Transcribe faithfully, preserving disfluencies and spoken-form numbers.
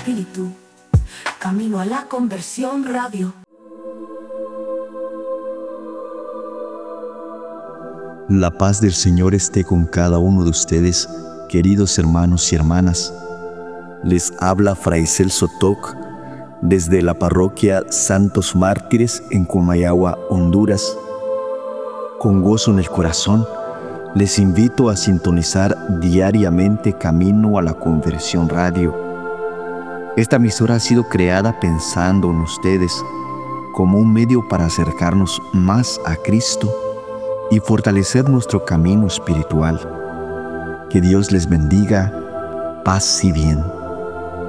espíritu. Camino a la Conversión Radio. La paz del Señor esté con cada uno de ustedes, queridos hermanos y hermanas. Les habla Fray Celso Toc desde la parroquia Santos Mártires en Comayagua, Honduras. Con gozo en el corazón, les invito a sintonizar diariamente Camino a la Conversión Radio. Esta emisora ha sido creada pensando en ustedes como un medio para acercarnos más a Cristo y fortalecer nuestro camino espiritual. Que Dios les bendiga, paz y bien.